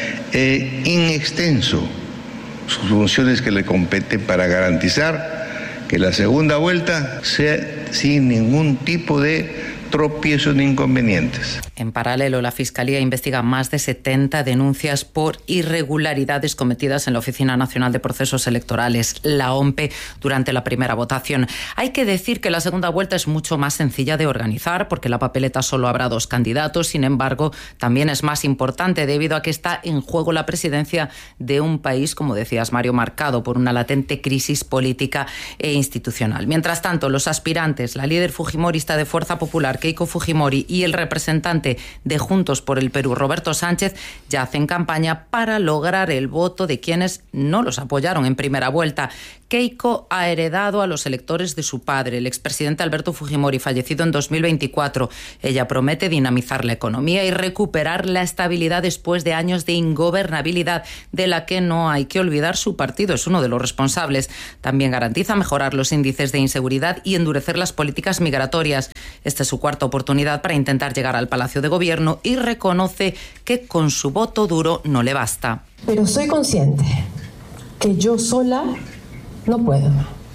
e in extenso sus funciones que le competen para garantizar que la segunda vuelta sea sin ningún tipo de tropiezo ni inconvenientes. En paralelo, la Fiscalía investiga más de setenta denuncias por irregularidades cometidas en la Oficina Nacional de Procesos Electorales, la OMPE, durante la primera votación. Hay que decir que la segunda vuelta es mucho más sencilla de organizar porque la papeleta solo habrá dos candidatos. Sin embargo, también es más importante debido a que está en juego la presidencia de un país, como decías, Mario, marcado por una latente crisis política e institucional. Mientras tanto, los aspirantes, la líder fujimorista de Fuerza Popular, Keiko Fujimori, y el representante de Juntos por el Perú, Roberto Sánchez, ya hacen campaña para lograr el voto de quienes no los apoyaron en primera vuelta. Keiko ha heredado a los electores de su padre, el expresidente Alberto Fujimori, fallecido en dos mil veinticuatro. Ella promete dinamizar la economía y recuperar la estabilidad después de años de ingobernabilidad, de la que no hay que olvidar su partido es uno de los responsables. También garantiza mejorar los índices de inseguridad y endurecer las políticas migratorias. Esta es su cuarta oportunidad para intentar llegar al Palacio de Gobierno y reconoce que con su voto duro no le basta. Pero soy consciente que yo sola no puedo,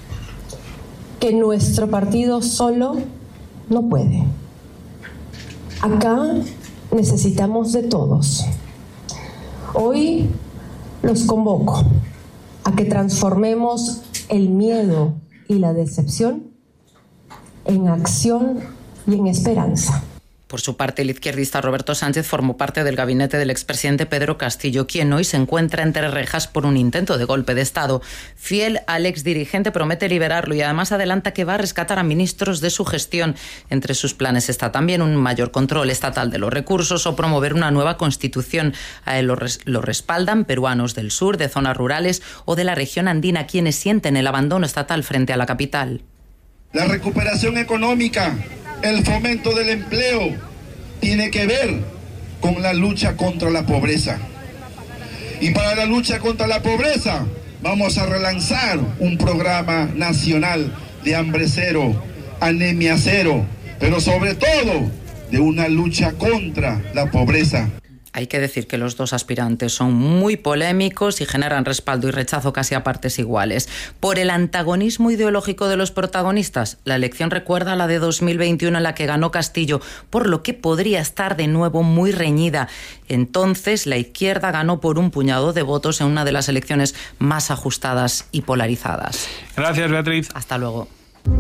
que nuestro partido solo no puede. Acá necesitamos de todos. Hoy los convoco a que transformemos el miedo y la decepción en acción y en esperanza. Por su parte, el izquierdista Roberto Sánchez formó parte del gabinete del expresidente Pedro Castillo, quien hoy se encuentra entre rejas por un intento de golpe de Estado. Fiel al exdirigente, promete liberarlo y además adelanta que va a rescatar a ministros de su gestión. Entre sus planes está también un mayor control estatal de los recursos o promover una nueva constitución. A él lo, res- lo respaldan peruanos del sur, de zonas rurales o de la región andina, quienes sienten el abandono estatal frente a la capital. La recuperación económica, el fomento del empleo, tiene que ver con la lucha contra la pobreza. Y para la lucha contra la pobreza vamos a relanzar un programa nacional de hambre cero, anemia cero, pero sobre todo de una lucha contra la pobreza. Hay que decir que los dos aspirantes son muy polémicos y generan respaldo y rechazo casi a partes iguales. Por el antagonismo ideológico de los protagonistas, la elección recuerda a la de dos mil veintiuno en la que ganó Castillo, por lo que podría estar de nuevo muy reñida. Entonces, la izquierda ganó por un puñado de votos en una de las elecciones más ajustadas y polarizadas. Gracias, Beatriz. Hasta luego.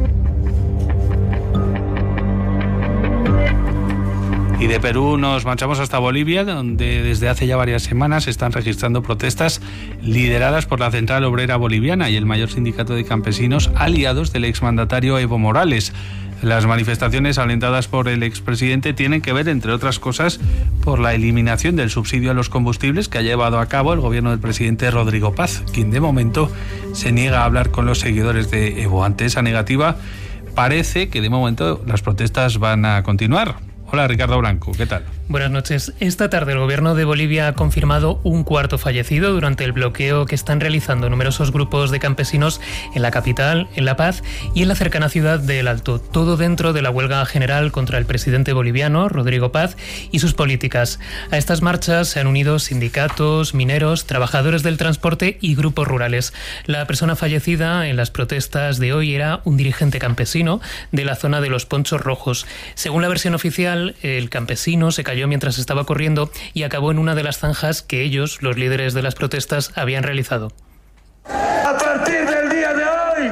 Y de Perú nos marchamos hasta Bolivia, donde desde hace ya varias semanas se están registrando protestas lideradas por la Central Obrera Boliviana y el mayor sindicato de campesinos aliados del exmandatario Evo Morales. Las manifestaciones alentadas por el expresidente tienen que ver, entre otras cosas, por la eliminación del subsidio a los combustibles que ha llevado a cabo el gobierno del presidente Rodrigo Paz, quien de momento se niega a hablar con los seguidores de Evo. Ante esa negativa, parece que de momento las protestas van a continuar. Hola, Ricardo Blanco, ¿qué tal? Buenas noches. Esta tarde el gobierno de Bolivia ha confirmado un cuarto fallecido durante el bloqueo que están realizando numerosos grupos de campesinos en la capital, en La Paz y en la cercana ciudad de El Alto. Todo dentro de la huelga general contra el presidente boliviano, Rodrigo Paz, y sus políticas. A estas marchas se han unido sindicatos, mineros, trabajadores del transporte y grupos rurales. La persona fallecida en las protestas de hoy era un dirigente campesino de la zona de los Ponchos Rojos. Según la versión oficial, el campesino se cayó mientras estaba corriendo y acabó en una de las zanjas que ellos, los líderes de las protestas, habían realizado. A partir del día de hoy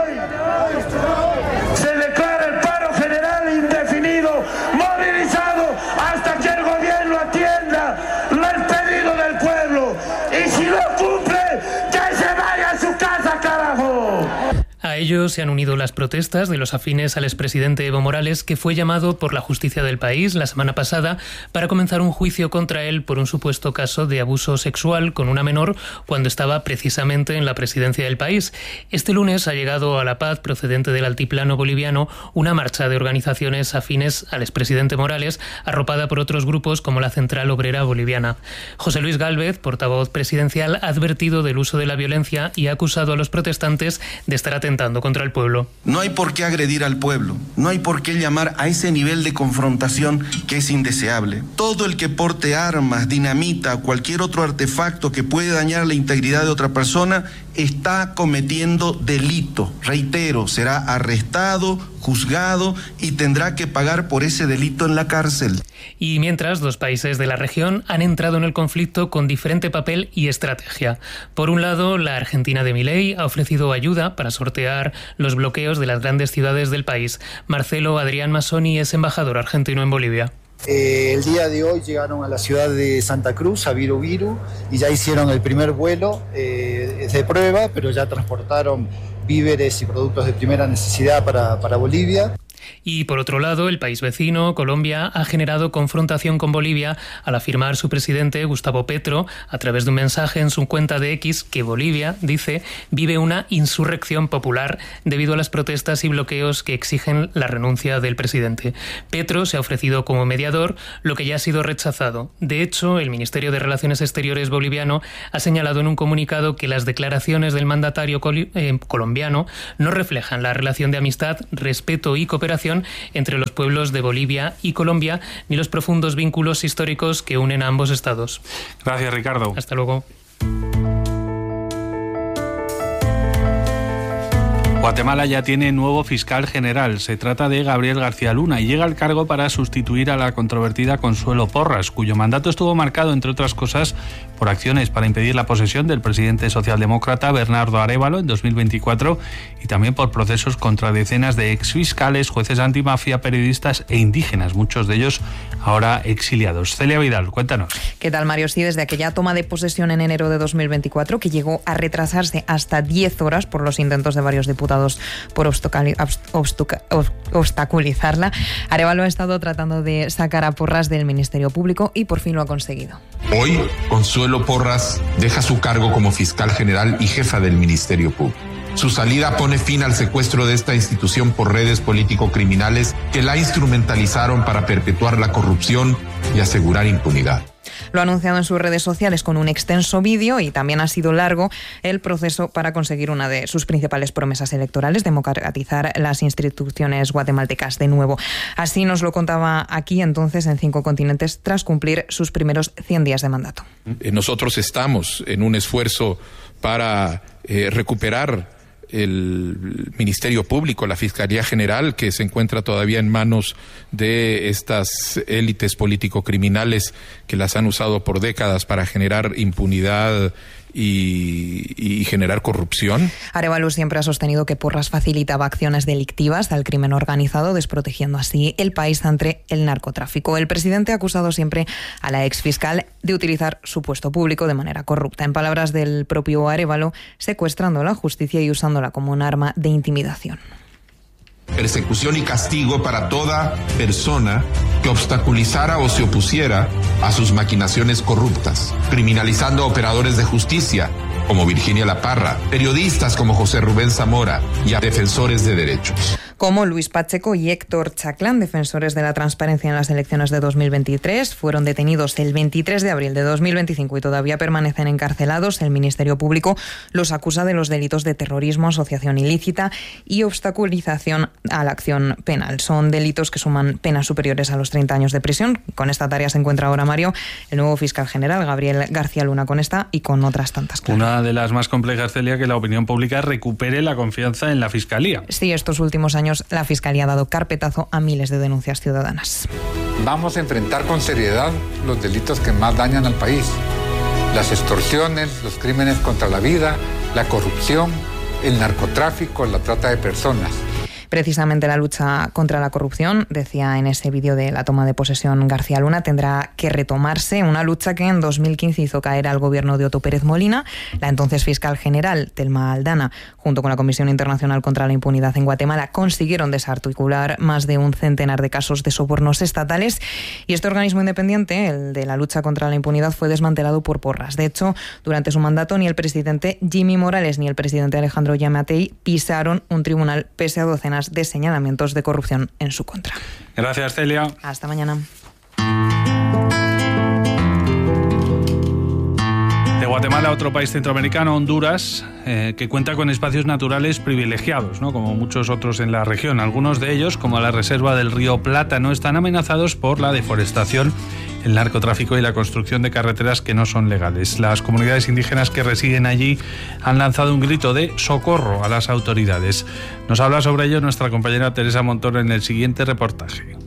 se declara el paro general indefinido, movilizado hasta que el gobierno atienda el pedido del pueblo. Y si no cumple, que se vaya a su casa, carajo. A ellos se han unido las protestas de los afines al expresidente Evo Morales, que fue llamado por la justicia del país la semana pasada para comenzar un juicio contra él por un supuesto caso de abuso sexual con una menor cuando estaba precisamente en la presidencia del país. Este lunes ha llegado a La Paz, procedente del altiplano boliviano, una marcha de organizaciones afines al expresidente Morales, arropada por otros grupos como la Central Obrera Boliviana. José Luis Gálvez, portavoz presidencial, ha advertido del uso de la violencia y ha acusado a los protestantes de estar atentos contra el pueblo. No hay por qué agredir al pueblo, no hay por qué llamar a ese nivel de confrontación que es indeseable. Todo el que porte armas, dinamita o cualquier otro artefacto que puede dañar la integridad de otra persona está cometiendo delito. Reitero, será arrestado, juzgado y tendrá que pagar por ese delito en la cárcel. Y mientras, dos países de la región han entrado en el conflicto con diferente papel y estrategia. Por un lado, la Argentina de Milei ha ofrecido ayuda para sortear los bloqueos de las grandes ciudades del país. Marcelo Adrián Massoni es embajador argentino en Bolivia. Eh, el día de hoy llegaron a la ciudad de Santa Cruz, a Viru Viru, y ya hicieron el primer vuelo eh, de prueba, pero ya transportaron víveres y productos de primera necesidad para, para Bolivia. Y por otro lado, el país vecino, Colombia, ha generado confrontación con Bolivia al afirmar su presidente, Gustavo Petro, a través de un mensaje en su cuenta de X, que Bolivia, dice, vive una insurrección popular debido a las protestas y bloqueos que exigen la renuncia del presidente. Petro se ha ofrecido como mediador, lo que ya ha sido rechazado. De hecho, el Ministerio de Relaciones Exteriores boliviano ha señalado en un comunicado que las declaraciones del mandatario col- eh, colombiano no reflejan la relación de amistad, respeto y cooperación entre los pueblos de Bolivia y Colombia, ni los profundos vínculos históricos que unen a ambos estados. Gracias, Ricardo. Hasta luego. Guatemala ya tiene nuevo fiscal general. Se trata de Gabriel García Luna y llega al cargo para sustituir a la controvertida Consuelo Porras, cuyo mandato estuvo marcado, entre otras cosas, por acciones para impedir la posesión del presidente socialdemócrata Bernardo Arévalo en dos mil veinticuatro y también por procesos contra decenas de exfiscales, jueces antimafia, periodistas e indígenas, muchos de ellos ahora exiliados. Celia Vidal, cuéntanos. ¿Qué tal, Mario? Sí, desde aquella toma de posesión en enero de dos mil veinticuatro, que llegó a retrasarse hasta diez horas por los intentos de varios diputados por obstaculizarla, Arévalo ha estado tratando de sacar a Porras del Ministerio Público y por fin lo ha conseguido. Hoy, Consuelo Porras deja su cargo como fiscal general y jefa del Ministerio Público. Su salida pone fin al secuestro de esta institución por redes político-criminales que la instrumentalizaron para perpetuar la corrupción y asegurar impunidad. Lo ha anunciado en sus redes sociales con un extenso vídeo y también ha sido largo el proceso para conseguir una de sus principales promesas electorales, democratizar las instituciones guatemaltecas de nuevo. Así nos lo contaba aquí entonces en Cinco Continentes tras cumplir sus primeros cien días de mandato. Nosotros estamos en un esfuerzo para eh, recuperar el Ministerio Público, la Fiscalía General, que se encuentra todavía en manos de estas élites político-criminales que las han usado por décadas para generar impunidad y, y generar corrupción. Arévalo siempre ha sostenido que Porras facilitaba acciones delictivas al crimen organizado, desprotegiendo así el país ante el narcotráfico. El presidente ha acusado siempre a la exfiscal de utilizar su puesto público de manera corrupta. En palabras del propio Arévalo, secuestrando la justicia y usándola como un arma de intimidación. Persecución y castigo para toda persona que obstaculizara o se opusiera a sus maquinaciones corruptas, criminalizando a operadores de justicia como Virginia La Parra, periodistas como José Rubén Zamora y a defensores de derechos. Como Luis Pacheco y Héctor Chaclán, defensores de la transparencia en las elecciones de dos mil veintitrés, fueron detenidos el veintitrés de abril de dos mil veinticinco y todavía permanecen encarcelados. El Ministerio Público los acusa de los delitos de terrorismo, asociación ilícita y obstaculización a la acción penal. Son delitos que suman penas superiores a los treinta años de prisión. Con esta tarea se encuentra ahora, Mario, el nuevo fiscal general, Gabriel García Luna, con esta y con otras tantas. Claro. Una de las más complejas, Celia, que la opinión pública recupere la confianza en la Fiscalía. Sí, estos últimos años la Fiscalía ha dado carpetazo a miles de denuncias ciudadanas. Vamos a enfrentar con seriedad los delitos que más dañan al país. Las extorsiones, los crímenes contra la vida, la corrupción, el narcotráfico, la trata de personas. Precisamente la lucha contra la corrupción, decía en ese vídeo de la toma de posesión García Luna, tendrá que retomarse, una lucha que en dos mil quince hizo caer al gobierno de Otto Pérez Molina. La entonces fiscal general, Telma Aldana, junto con la Comisión Internacional contra la Impunidad en Guatemala, consiguieron desarticular más de un centenar de casos de sobornos estatales y este organismo independiente, el de la lucha contra la impunidad, fue desmantelado por Porras. De hecho, durante su mandato ni el presidente Jimmy Morales ni el presidente Alejandro Yamatei pisaron un tribunal pese a docenas de señalamientos de corrupción en su contra. Gracias, Celia. Hasta mañana. De Guatemala a otro país centroamericano, Honduras, eh, que cuenta con espacios naturales privilegiados, ¿no? Como muchos otros en la región. Algunos de ellos, como la reserva del río Plata, no están amenazados por la deforestación el narcotráfico y la construcción de carreteras que no son legales. Las comunidades indígenas que residen allí han lanzado un grito de socorro a las autoridades. Nos habla sobre ello nuestra compañera Teresa Montoro en el siguiente reportaje.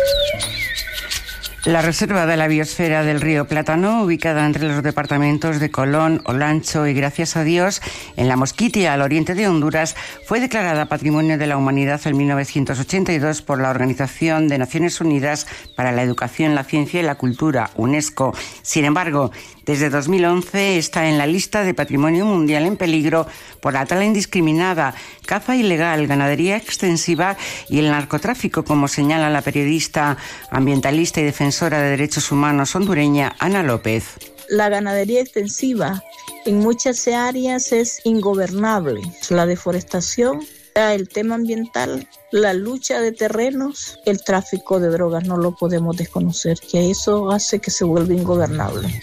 La reserva de la biosfera del río Plátano, ubicada entre los departamentos de Colón, Olancho y Gracias a Dios, en la Mosquitia, al oriente de Honduras, fue declarada Patrimonio de la Humanidad en mil novecientos ochenta y dos por la Organización de Naciones Unidas para la Educación, la Ciencia y la Cultura, UNESCO. Sin embargo, desde dos mil once está en la lista de Patrimonio Mundial en peligro por la tala indiscriminada, caza ilegal, ganadería extensiva y el narcotráfico, como señala la periodista ambientalista y defensora de derechos humanos hondureña Ana López. La ganadería extensiva en muchas áreas es ingobernable. La deforestación, el tema ambiental, la lucha de terrenos, el tráfico de drogas, no lo podemos desconocer, que eso hace que se vuelva ingobernable.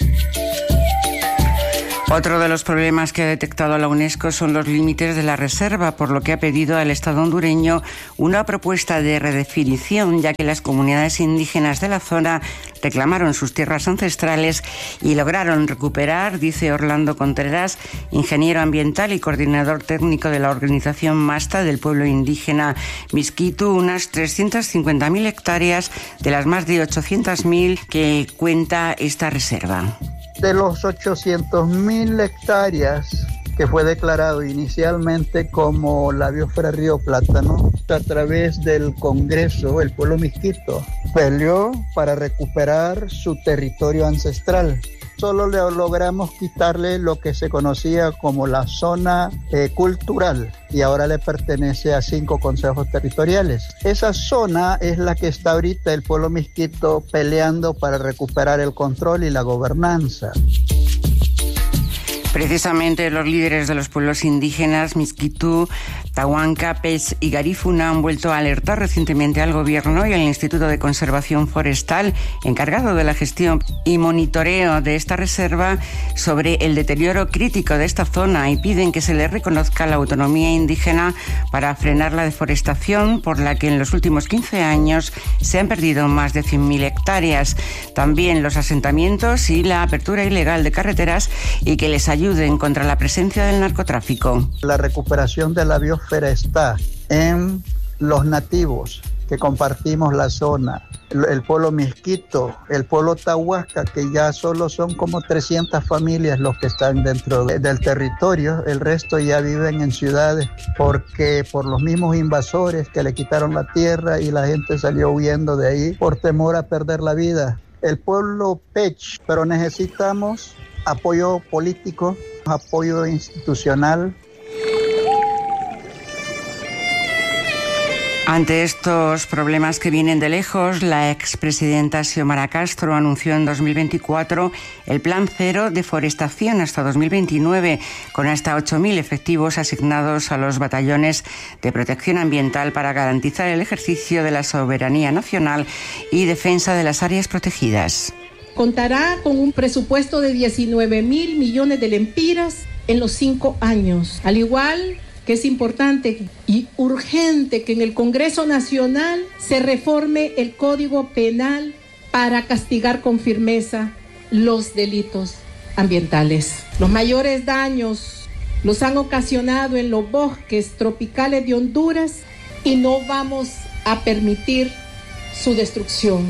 Otro de los problemas que ha detectado la UNESCO son los límites de la reserva, por lo que ha pedido al Estado hondureño una propuesta de redefinición, ya que las comunidades indígenas de la zona reclamaron sus tierras ancestrales y lograron recuperar, dice Orlando Contreras, ingeniero ambiental y coordinador técnico de la organización MASTA del pueblo indígena Miskitu, unas trescientas cincuenta mil hectáreas de las más de ochocientas mil que cuenta esta reserva. De los ochocientas mil hectáreas que fue declarado inicialmente como la biosfera Río Plátano, a través del Congreso, el pueblo Miskito peleó para recuperar su territorio ancestral. Solo le logramos quitarle lo que se conocía como la zona eh, cultural y ahora le pertenece a cinco consejos territoriales. Esa zona es la que está ahorita el pueblo Miskito peleando para recuperar el control y la gobernanza. Precisamente los líderes de los pueblos indígenas Miskitú, Tahuanca, Pech y Garifuna han vuelto a alertar recientemente al Gobierno y al Instituto de Conservación Forestal, encargado de la gestión y monitoreo de esta reserva, sobre el deterioro crítico de esta zona y piden que se le reconozca la autonomía indígena para frenar la deforestación, por la que en los últimos quince años se han perdido más de cien mil hectáreas. También los asentamientos y la apertura ilegal de carreteras y que les ayuden contra la presencia del narcotráfico. La recuperación de la biosfera está en los nativos que compartimos la zona, el pueblo Miskito, el pueblo Tahuasca, que ya solo son como trescientas familias los que están dentro de, del territorio, el resto ya viven en ciudades porque por los mismos invasores que le quitaron la tierra y la gente salió huyendo de ahí por temor a perder la vida. El pueblo Pech, pero necesitamos apoyo político, apoyo institucional. Ante estos problemas que vienen de lejos, la expresidenta Xiomara Castro anunció en dos mil veinticuatro el Plan Cero Deforestación hasta dos mil veintinueve, con hasta ocho mil efectivos asignados a los batallones de protección ambiental para garantizar el ejercicio de la soberanía nacional y defensa de las áreas protegidas. Contará con un presupuesto de diecinueve mil millones de lempiras en los cinco años, al igual que es importante y urgente que en el Congreso Nacional se reforme el Código Penal para castigar con firmeza los delitos ambientales. Los mayores daños los han ocasionado en los bosques tropicales de Honduras y no vamos a permitir su destrucción.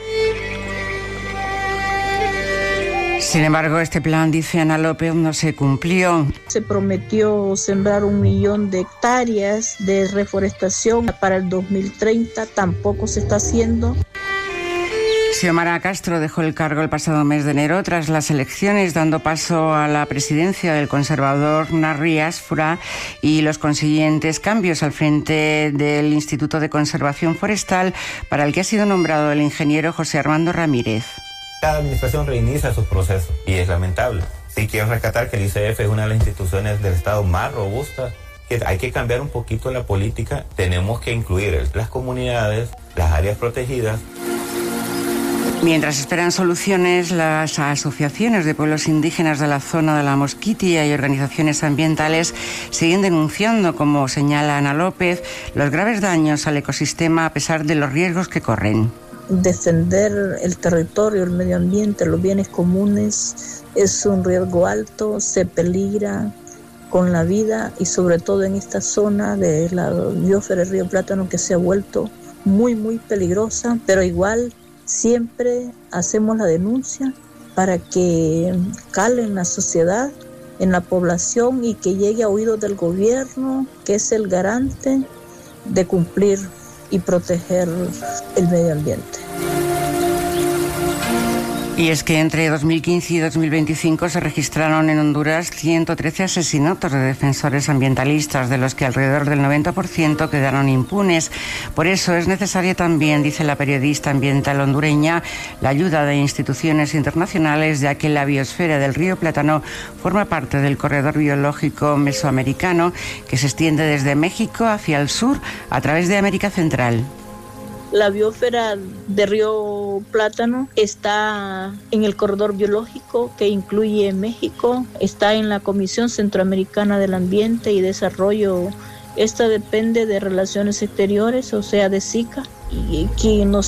Sin embargo, este plan, dice Ana López, no se cumplió. Se prometió sembrar un millón de hectáreas de reforestación para el dos mil treinta, tampoco se está haciendo. Xiomara Castro dejó el cargo el pasado mes de enero tras las elecciones, dando paso a la presidencia del conservador Narri Asfura y los consiguientes cambios al frente del Instituto de Conservación Forestal, para el que ha sido nombrado el ingeniero José Armando Ramírez. Cada administración reinicia sus procesos y es lamentable. Sí quiero rescatar que el I C F es una de las instituciones del Estado más robustas, que hay que cambiar un poquito la política. Tenemos que incluir las comunidades, las áreas protegidas. Mientras esperan soluciones, las asociaciones de pueblos indígenas de la zona de la Mosquitia y organizaciones ambientales siguen denunciando, como señala Ana López, los graves daños al ecosistema a pesar de los riesgos que corren. defender el territorio, el medio ambiente, los bienes comunes es un riesgo alto, se peligra con la vida y sobre todo en esta zona de la biosfera del río Plátano que se ha vuelto muy muy peligrosa, pero igual siempre hacemos la denuncia para que cale en la sociedad, en la población y que llegue a oídos del gobierno, que es el garante de cumplir y proteger el medio ambiente. Y es que entre dos mil quince y dos mil veinticinco se registraron en Honduras ciento trece asesinatos de defensores ambientalistas, de los que alrededor del noventa por ciento quedaron impunes. Por eso es necesaria también, dice la periodista ambiental hondureña, la ayuda de instituciones internacionales, ya que la biosfera del río Plátano forma parte del corredor biológico mesoamericano que se extiende desde México hacia el sur a través de América Central. La biosfera de Río Plátano está en el corredor biológico que incluye México, está en la Comisión Centroamericana del Ambiente y Desarrollo. Esta depende de Relaciones Exteriores, o sea, de SICA, y que nos